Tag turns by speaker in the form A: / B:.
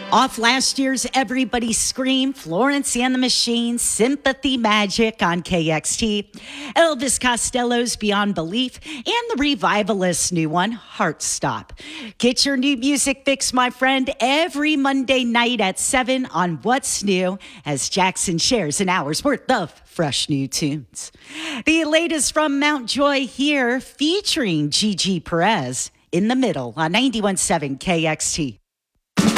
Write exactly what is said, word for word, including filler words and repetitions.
A: Off last year's Everybody Scream, Florence and the Machine, Sympathy Magic on K X T, Elvis Costello's Beyond Belief, and the Revivalist's new one, Heartstop. Get your new music fix, my friend, every Monday night at seven on What's New, as Jackson shares an hour's worth of fresh new tunes. The latest from Mount Joy here, featuring Gigi Perez, In the Middle on ninety-one point seven K X T.